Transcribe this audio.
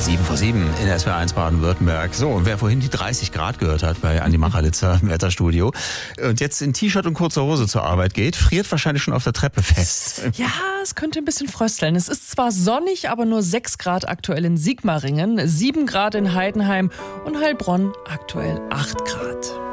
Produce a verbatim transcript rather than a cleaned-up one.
sieben vor sieben in S W R eins Baden-Württemberg. So, und wer vorhin die dreißig Grad gehört hat bei Andi Machalitzer im Wetterstudio und jetzt in T-Shirt und kurzer Hose zur Arbeit geht, friert wahrscheinlich schon auf der Treppe fest. Ja, es könnte ein bisschen frösteln. Es ist zwar sonnig, aber nur sechs Grad aktuell in Sigmaringen, sieben Grad in Heidenheim und Heilbronn aktuell acht Grad.